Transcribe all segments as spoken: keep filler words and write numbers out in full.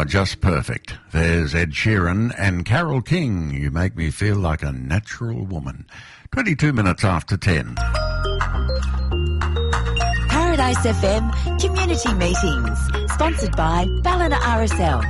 are just perfect. There's Ed Sheeran and Carole King. You make me feel like a natural woman. twenty-two minutes after ten. Paradise F M Community Meetings, sponsored by Ballina R S L.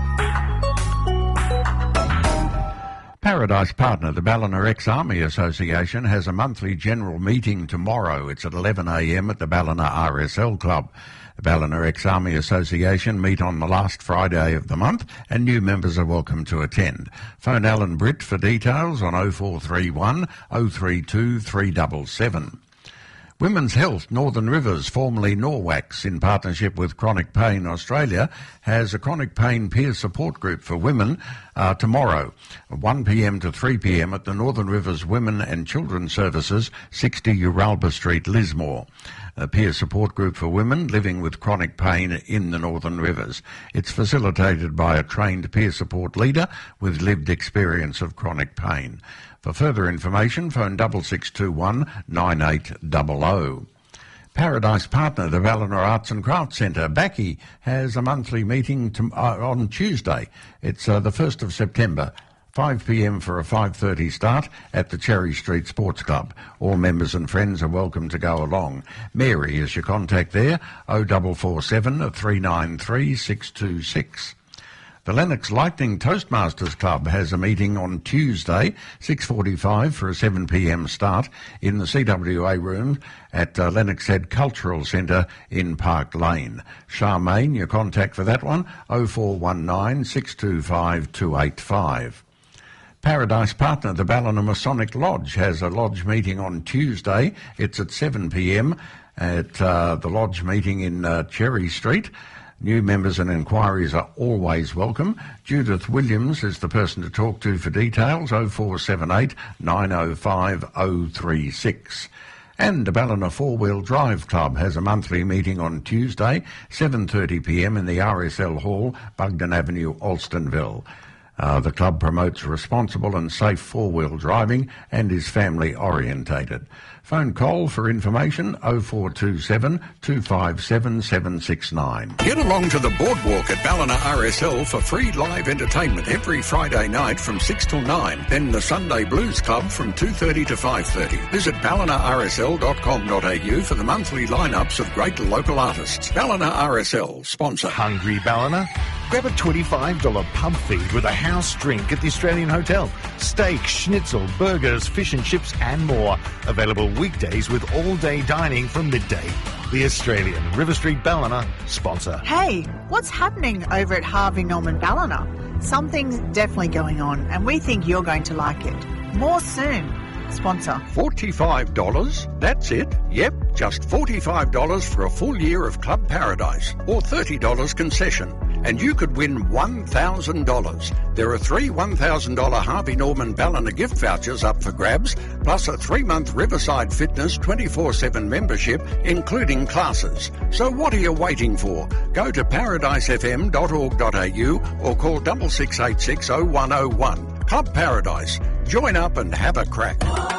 Paradise Partner, the Ballina Ex-Army Association, has a monthly general meeting tomorrow. It's at eleven a m at the Ballina R S L Club. The Ballina Ex-Army Association meet on the last Friday of the month, and new members are welcome to attend. Phone Alan Britt for details on oh four three one, oh three two, three seven seven. Women's Health Northern Rivers, formerly Norwax, in partnership with Chronic Pain Australia, has a chronic pain peer support group for women uh, tomorrow, one p m to three p m at the Northern Rivers Women and Children's Services, sixty Uralba Street, Lismore. A peer support group for women living with chronic pain in the Northern Rivers. It's facilitated by a trained peer support leader with lived experience of chronic pain. For further information, phone six six two one, nine eight zero zero. Paradise Partner, the Ballina Arts and Crafts Centre, Backy, has a monthly meeting to, uh, on Tuesday. It's uh, the first of September. five p m for a five thirty start at the Cherry Street Sports Club. All members and friends are welcome to go along. Mary is your contact there, oh four four seven, three nine three, six two six. The Lennox Lightning Toastmasters Club has a meeting on Tuesday, six forty-five for a seven p m start in the C W A room at uh, Lennox Head Cultural Centre in Park Lane. Charmaine, your contact for that one, oh four one nine, six two five, two eight five. Paradise Partner, the Ballina Masonic Lodge, has a lodge meeting on Tuesday. It's at seven p m at uh, the lodge meeting in uh, Cherry Street. New members and inquiries are always welcome. Judith Williams is the person to talk to for details, oh four seven eight, nine oh five, oh three six. And the Ballina Four-Wheel Drive Club has a monthly meeting on Tuesday, seven thirty p m in the R S L Hall, Bugden Avenue, Alstonville. Uh, the club promotes responsible and safe four-wheel driving and is family-orientated. Phone Cole for information, oh four two seven, two five seven, seven six nine. Get along to the boardwalk at Ballina R S L for free live entertainment every Friday night from six till nine. Then the Sunday Blues Club from two thirty to five thirty. Visit ballina r s l dot com dot a u for the monthly lineups of great local artists. Ballina R S L, sponsor. Hungry Ballina? Grab a twenty-five dollars pub feed with a house drink at the Australian Hotel. Steak, schnitzel, burgers, fish and chips and more. Available weekdays with all-day dining from midday. The Australian, River Street Ballina, sponsor. Hey, what's happening over at Harvey Norman Ballina? Something's definitely going on and we think you're going to like it. More soon. Sponsor. forty-five dollars? That's it? Yep, just forty-five dollars for a full year of Club Paradise, or thirty dollars concession. And you could win one thousand dollars. There are three one thousand dollars Harvey Norman Ballina gift vouchers up for grabs, plus a three-month Riverside Fitness twenty-four seven membership, including classes. So what are you waiting for? Go to paradise f m dot org dot a u or call six six eight six, oh one oh one. Club Paradise. Join up and have a crack.